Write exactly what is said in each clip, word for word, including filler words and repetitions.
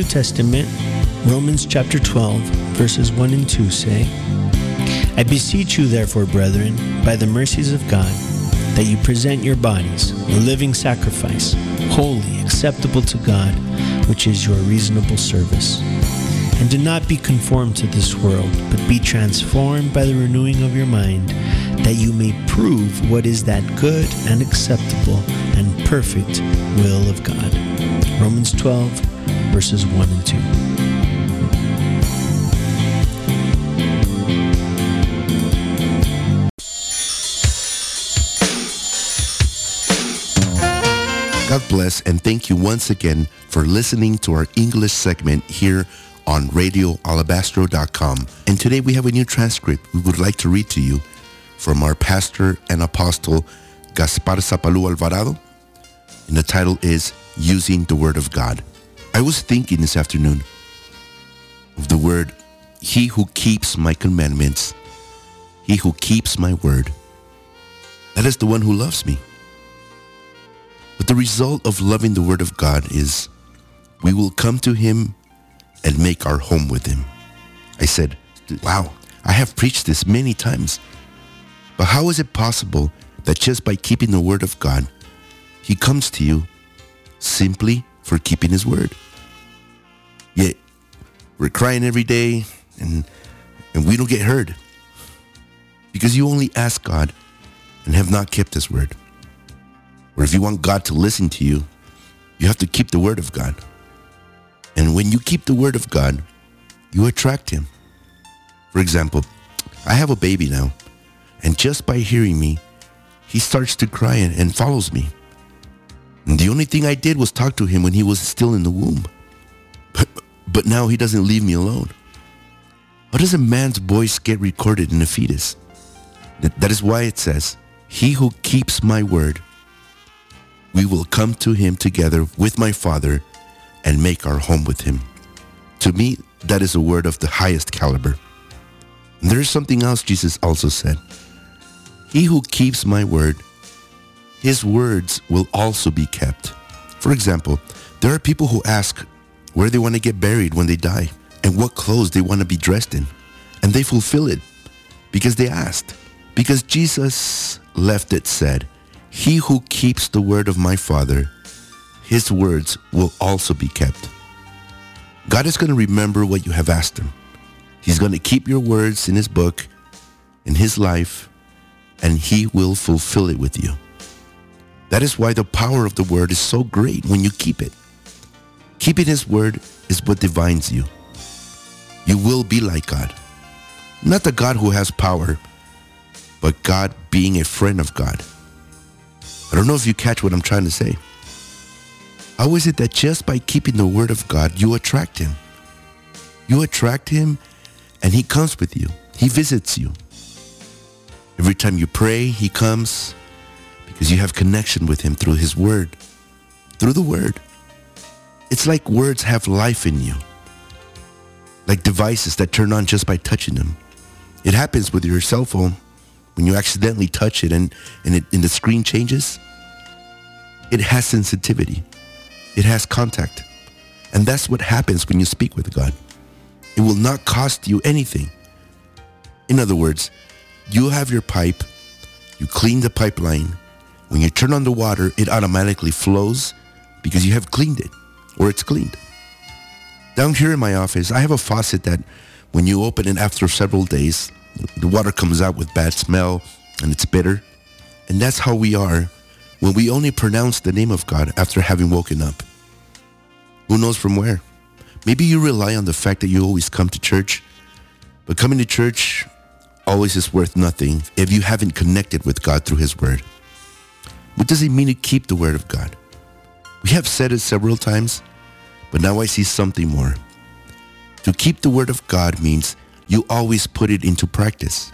New Testament, Romans chapter twelve, verses one and two say, I beseech you therefore, brethren, by the mercies of God, that you present your bodies a living sacrifice, holy, acceptable to God, which is your reasonable service. And do not be conformed to this world, but be transformed by the renewing of your mind, that you may prove what is that good and acceptable and perfect will of God. Romans twelve, verses one and two. God bless, and thank you once again for listening to our English segment here on radio alabastro dot com. And today we have a new transcript we would like to read to you from our pastor and apostle Gaspar Zapalu Alvarado, and the title is Using the Word of God. I was thinking this afternoon of the word, he who keeps my commandments, he who keeps my word, that is the one who loves me. But the result of loving the Word of God is we will come to Him and make our home with Him. I said, wow, I have preached this many times. But how is it possible that just by keeping the Word of God, He comes to you simply for keeping His Word? Yet, we're crying every day and, and we don't get heard because you only ask God and have not kept His Word. Or if you want God to listen to you, you have to keep the Word of God. And when you keep the Word of God, you attract Him. For example, I have a baby now, and just by hearing me, he starts to cry and, and follows me. And the only thing I did was talk to him when he was still in the womb. But, but now he doesn't leave me alone. How does a man's voice get recorded in a fetus? That, that is why it says, he who keeps my word, we will come to him together with my Father and make our home with him. To me, that is a word of the highest caliber. And there is something else Jesus also said. He who keeps my word, his words will also be kept. For example, there are people who ask where they want to get buried when they die and what clothes they want to be dressed in. And they fulfill it because they asked. Because Jesus left it said, he who keeps the word of my Father, his words will also be kept. God is going to remember what you have asked him. He's going to keep your words in his book, in his life, and he will fulfill it with you. That is why the power of the word is so great when you keep it. Keeping his word is what defines you. You will be like God. Not the God who has power, but God being a friend of God. I don't know if you catch what I'm trying to say. How is it that just by keeping the word of God, you attract him? You attract him and he comes with you. He visits you. Every time you pray, he comes because you have connection with him through his word. Through the word. It's like words have life in you. Like devices that turn on just by touching them. It happens with your cell phone. When you accidentally touch it and, and, it, and the screen changes, it has sensitivity. It has contact. And that's what happens when you speak with God. It will not cost you anything. In other words, you have your pipe, you clean the pipeline. When you turn on the water, it automatically flows because you have cleaned it, or it's cleaned. Down here in my office, I have a faucet that when you open it after several days, the water comes out with bad smell and it's bitter. And that's how we are when we only pronounce the name of God after having woken up. Who knows from where? Maybe you rely on the fact that you always come to church, but coming to church always is worth nothing if you haven't connected with God through his word. What does it mean to keep the word of God? We have said it several times, but now I see something more. To keep the word of God means you always put it into practice.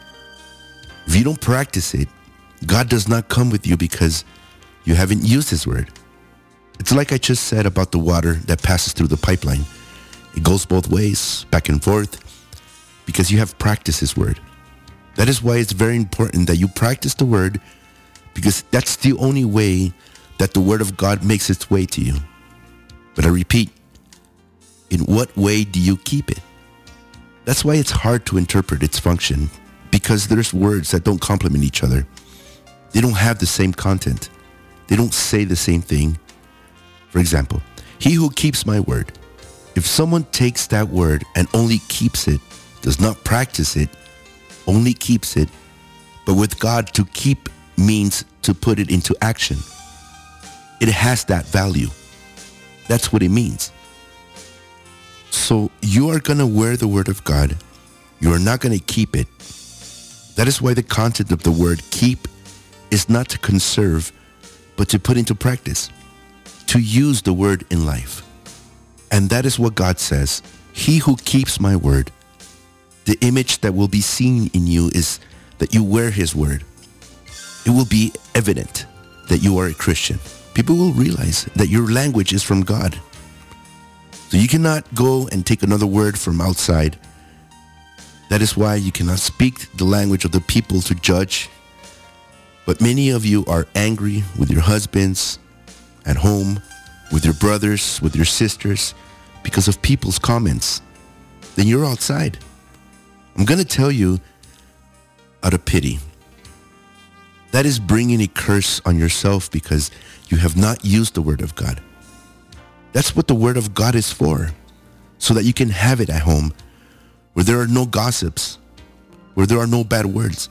If you don't practice it, God does not come with you because you haven't used his word. It's like I just said about the water that passes through the pipeline. It goes both ways, back and forth, because you have practiced his word. That is why it's very important that you practice the word, because that's the only way that the word of God makes its way to you. But I repeat, in what way do you keep it? That's why it's hard to interpret its function, because there's words that don't complement each other. They don't have the same content. They don't say the same thing. For example, he who keeps my word. If someone takes that word and only keeps it, does not practice it, only keeps it, but with God, to keep means to put it into action. It has that value. That's what it means. So you are going to wear the word of God. You are not going to keep it. That is why the content of the word keep is not to conserve, but to put into practice, to use the word in life. And that is what God says. He who keeps my word, the image that will be seen in you is that you wear his word. It will be evident that you are a Christian. People will realize that your language is from God. So you cannot go and take another word from outside. That is why you cannot speak the language of the people to judge. But many of you are angry with your husbands at home, with your brothers, with your sisters, because of people's comments. Then you're outside. I'm going to tell you out of pity. That is bringing a curse on yourself because you have not used the word of God. That's what the word of God is for, so that you can have it at home where there are no gossips, where there are no bad words.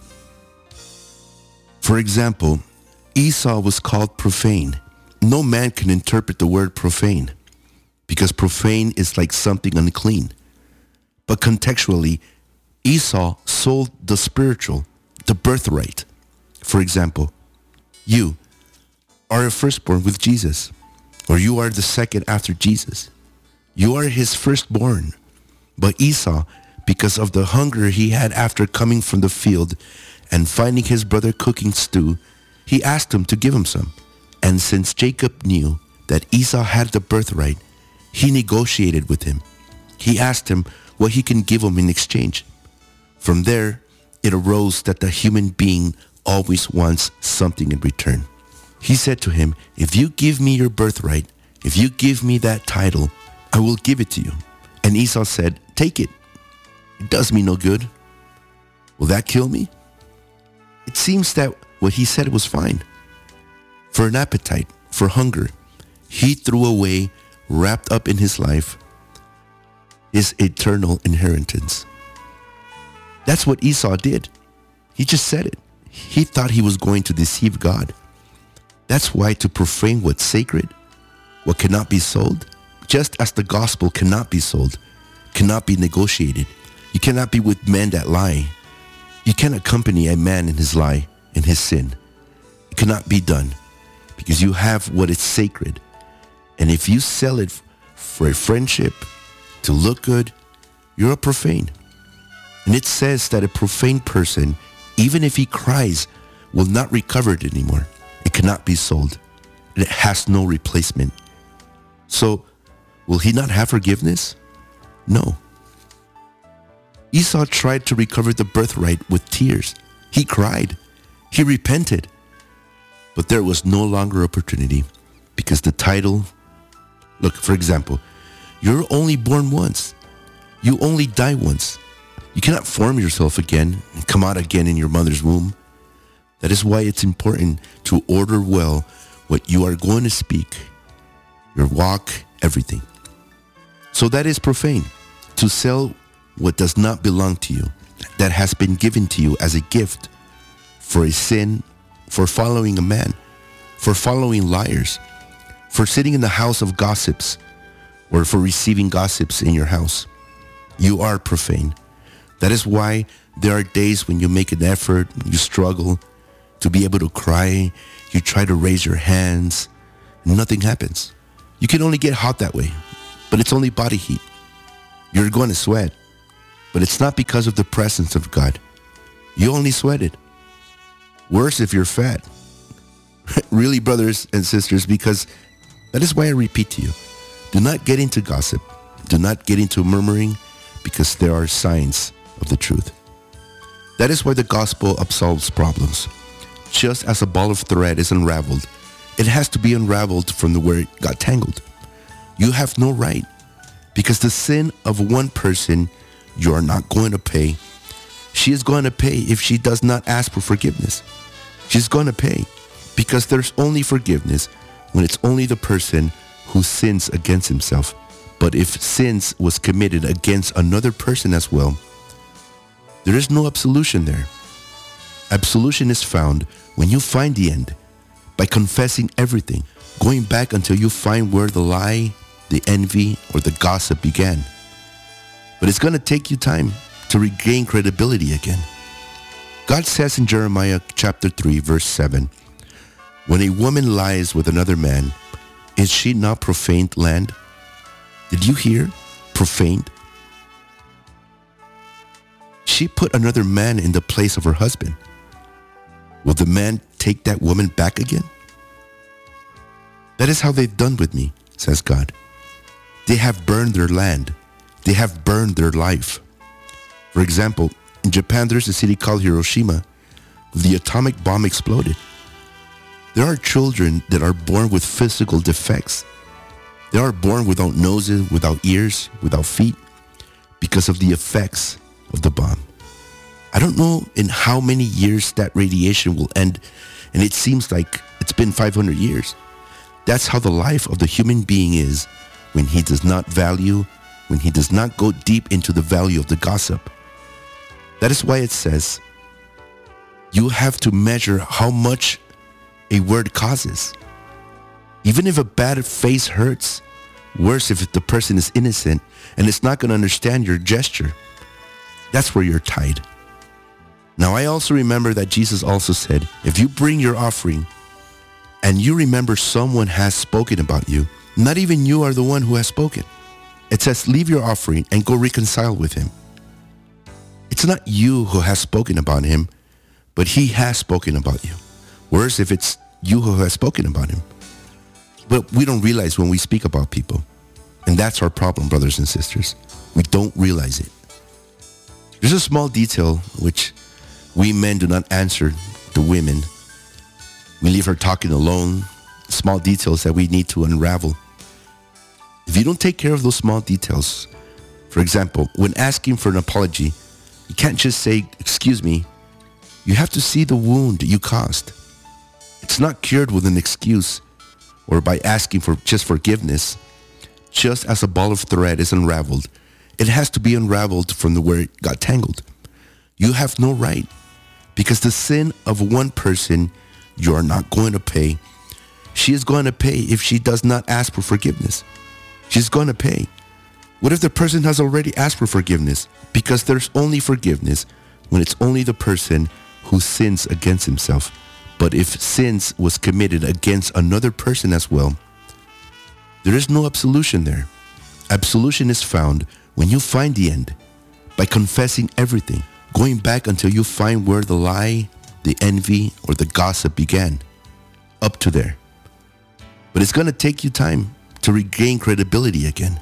For example, Esau was called profane. No man can interpret the word profane because profane is like something unclean. But contextually, Esau sold the spiritual, the birthright. For example, you are a firstborn with Jesus, or you are the second after Jesus. You are his firstborn. But Esau, because of the hunger he had after coming from the field and finding his brother cooking stew, he asked him to give him some. And since Jacob knew that Esau had the birthright, he negotiated with him. He asked him what he can give him in exchange. From there, it arose that the human being always wants something in return. He said to him, if you give me your birthright, if you give me that title, I will give it to you. And Esau said, take it. It does me no good. Will that kill me? It seems that what he said was fine. For an appetite, for hunger, he threw away, wrapped up in his life, his eternal inheritance. That's what Esau did. He just said it. He thought he was going to deceive God. That's why to profane what's sacred, what cannot be sold, just as the gospel cannot be sold, cannot be negotiated. You cannot be with men that lie. You can't accompany a man in his lie, in his sin. It cannot be done because you have what is sacred. And if you sell it for a friendship, to look good, you're a profane. And it says that a profane person, even if he cries, will not recover it anymore. It cannot be sold. It has no replacement. So, will he not have forgiveness? No. Esau tried to recover the birthright with tears. He cried. He repented. But there was no longer opportunity because the title, look, for example, you're only born once. You only die once. You cannot form yourself again and come out again in your mother's womb. That is why it's important to order well what you are going to speak, your walk, everything. So that is profane, to sell what does not belong to you, that has been given to you as a gift for a sin, for following a man, for following liars, for sitting in the house of gossips, or for receiving gossips in your house. You are profane. That is why there are days when you make an effort, you struggle to be able to cry, you try to raise your hands, and nothing happens. You can only get hot that way, but it's only body heat. You're going to sweat, but it's not because of the presence of God. You only sweated. Worse if you're fat. Really, brothers and sisters, because that is why I repeat to you, do not get into gossip. Do not get into murmuring, because there are signs of the truth. That is why the gospel absolves problems. Just as a ball of thread is unraveled, it has to be unraveled from the where it got tangled. You have no right. Because the sin of one person you are not going to pay. She is going to pay if she does not ask for forgiveness. She's going to pay because there's only forgiveness when it's only the person who sins against himself. But if sins was committed against another person as well, there is no absolution there. Absolution is found when you find the end by confessing everything, going back until you find where the lie, the envy, or the gossip began. But it's going to take you time to regain credibility again. God says in Jeremiah chapter three, verse seven, when a woman lies with another man, is she not profaned land? Did you hear? Profaned. She put another man in the place of her husband. Will the man take that woman back again? That is how they've done with me, says God. They have burned their land. They have burned their life. For example, in Japan, there's a city called Hiroshima. The atomic bomb exploded. There are children that are born with physical defects. They are born without noses, without ears, without feet, because of the effects of the bomb. I don't know in how many years that radiation will end, and it seems like it's been five hundred years. That's how the life of the human being is when he does not value, when he does not go deep into the value of the gossip. That is why it says, you have to measure how much a word causes. Even if a bad face hurts, worse if the person is innocent and it's not going to understand your gesture. That's where you're tied. Now, I also remember that Jesus also said, if you bring your offering and you remember someone has spoken about you, not even you are the one who has spoken. It says, leave your offering and go reconcile with him. It's not you who has spoken about him, but he has spoken about you. Worse if it's you who has spoken about him. But we don't realize when we speak about people. And that's our problem, brothers and sisters. We don't realize it. There's a small detail which we men do not answer the women. We leave her talking alone. Small details that we need to unravel. If you don't take care of those small details, for example, when asking for an apology, you can't just say, excuse me. You have to see the wound you caused. It's not cured with an excuse or by asking for just forgiveness. Just as a ball of thread is unraveled, it has to be unraveled from the where it got tangled. You have no right, because the sin of one person you are not going to pay. She is going to pay if she does not ask for forgiveness. She's going to pay. What if the person has already asked for forgiveness? Because there's only forgiveness when it's only the person who sins against himself. But if sins was committed against another person as well, there is no absolution there. Absolution is found when you find the end by confessing everything, going back until you find where the lie, the envy, or the gossip began. Up to there. But it's going to take you time to regain credibility again.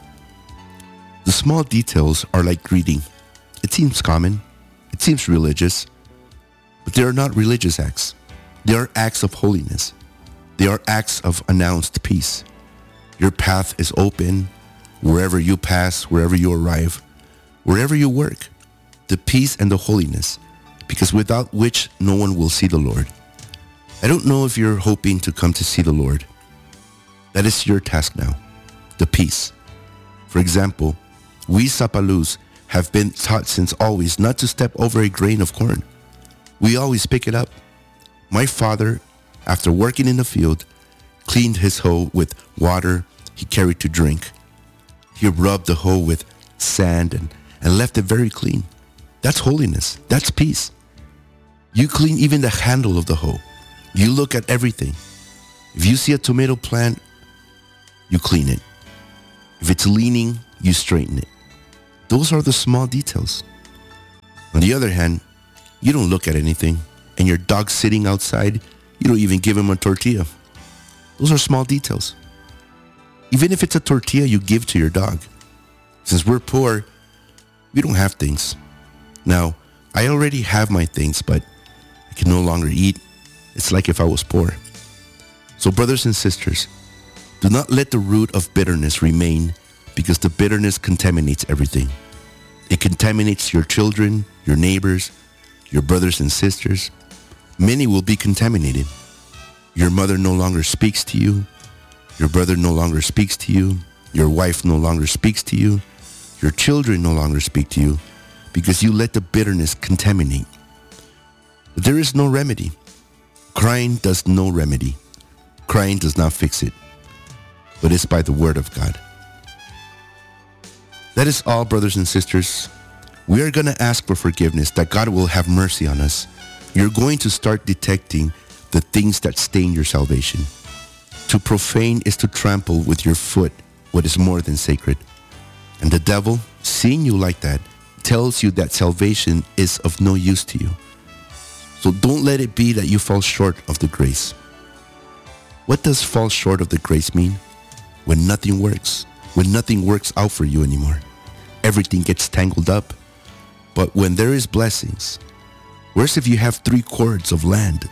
The small details are like greeting. It seems common. It seems religious. But they are not religious acts. They are acts of holiness. They are acts of announced peace. Your path is open wherever you pass, wherever you arrive, wherever you work. The peace and the holiness, because without which no one will see the Lord. I don't know if you're hoping to come to see the Lord. That is your task now, the peace. For example, we Sapalus have been taught since always not to step over a grain of corn. We always pick it up. My father, after working in the field, cleaned his hoe with water he carried to drink. He rubbed the hoe with sand and, and left it very clean. That's holiness. That's peace. You clean even the handle of the hoe. You look at everything. If you see a tomato plant, you clean it. If it's leaning, you straighten it. Those are the small details. On the other hand, you don't look at anything, and your dog sitting outside, you don't even give him a tortilla. Those are small details. Even if it's a tortilla you give to your dog. Since we're poor, we don't have things. Now, I already have my things, but I can no longer eat. It's like if I was poor. So brothers and sisters, do not let the root of bitterness remain because the bitterness contaminates everything. It contaminates your children, your neighbors, your brothers and sisters. Many will be contaminated. Your mother no longer speaks to you. Your brother no longer speaks to you. Your wife no longer speaks to you. Your children no longer speak to you because you let the bitterness contaminate. But there is no remedy. Crying does no remedy. Crying does not fix it. But it's by the word of God. That is all, brothers and sisters. We are going to ask for forgiveness, that God will have mercy on us. You're going to start detecting the things that stain your salvation. To profane is to trample with your foot what is more than sacred. And the devil, seeing you like that, tells you that salvation is of no use to you. So don't let it be that you fall short of the grace. What does fall short of the grace mean? When nothing works. When nothing works out for you anymore. Everything gets tangled up. But when there is blessings, worse if you have three cords of land,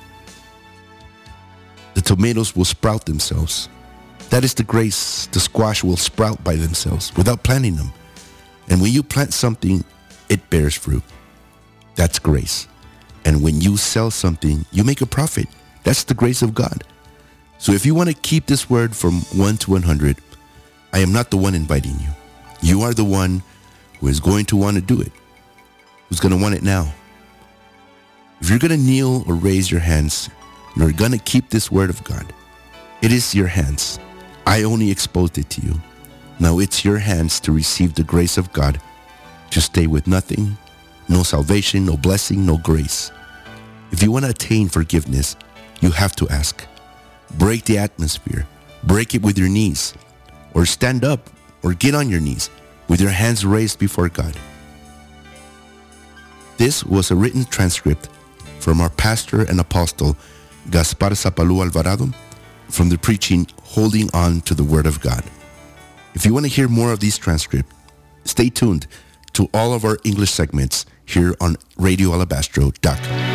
the tomatoes will sprout themselves. That is the grace. The squash will sprout by themselves without planting them. And when you plant something, it bears fruit. That's grace. And when you sell something, you make a profit. That's the grace of God. So if you want to keep this word from one to one hundred, I am not the one inviting you. You are the one who is going to want to do it, who's going to want it now. If you're going to kneel or raise your hands, you're going to keep this word of God. It is your hands. I only exposed it to you. Now it's your hands to receive the grace of God, to stay with nothing, no salvation, no blessing, no grace. If you want to attain forgiveness, you have to ask. Break the atmosphere. Break it with your knees. Or stand up or get on your knees with your hands raised before God. This was a written transcript from our pastor and apostle, Gaspar Zapalu Alvarado, from the preaching Holding On to the Word of God. If you want to hear more of these transcripts, stay tuned to all of our English segments here on radio alabastro dot com.